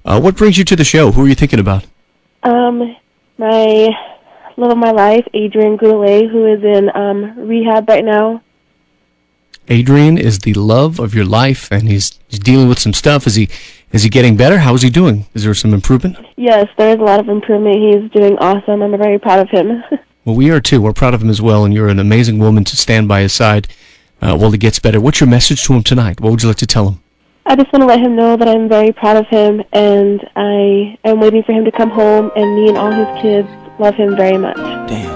What brings you to the show? Who are you thinking about? My love of my life, Adrian Goulet, who is in rehab right now. Adrian is the love of your life, and he's dealing with some stuff. Is he getting better? How is he doing? Is there some improvement? Yes, there is a lot of improvement. He's doing awesome. I'm very proud of him. Well, we are too. We're proud of him as well, and you're an amazing woman to stand by his side while he gets better. What's your message to him tonight? What would you like to tell him? I just want to let him know that I'm very proud of him, and I am waiting for him to come home, and me and all his kids love him very much. Damn.